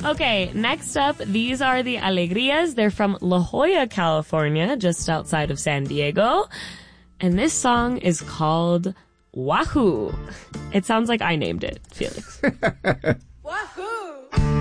Okay, next up, these are the Alegrias. They're from La Jolla, California, just outside of San Diego. And this song is called Wahoo. It sounds like I named it, Felix.